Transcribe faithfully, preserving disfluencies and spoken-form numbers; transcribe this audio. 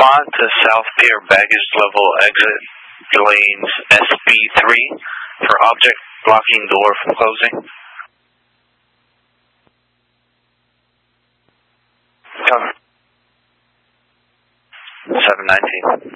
respond to South Pier baggage level exit lanes S B three for object blocking door from closing. seven nineteen.